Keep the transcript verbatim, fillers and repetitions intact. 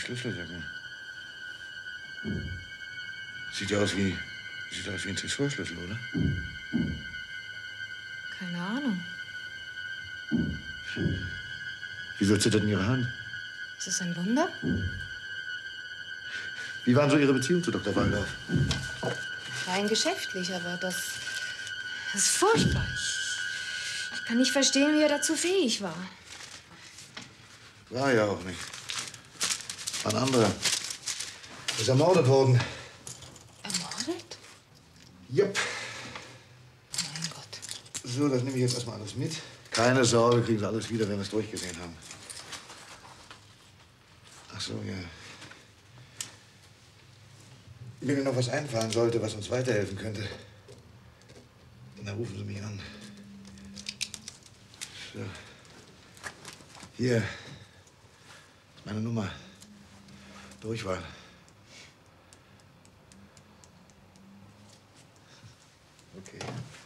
Schlüssel weg. Sieht ja aus wie, sieht aus wie ein Tresorschlüssel, oder? Keine Ahnung. Wieso zittert denn Ihre Hand? Ist das ein Wunder? Wie waren so Ihre Beziehungen zu Doktor Waldorf? Rein geschäftlich, aber das, das ist furchtbar. Ich, ich kann nicht verstehen, wie er dazu fähig war. War ja auch nicht. War ein anderer. Ist ermordet worden. Ermordet? Jupp. Mein Gott. So, das nehme ich jetzt erstmal alles mit. Keine Sorge, kriegen Sie alles wieder, wenn wir es durchgesehen haben. Ach so, ja. Wenn Ihnen noch was einfallen sollte, was uns weiterhelfen könnte, dann rufen Sie mich an. So. Hier ist meine Nummer. Durchwahl. Okay.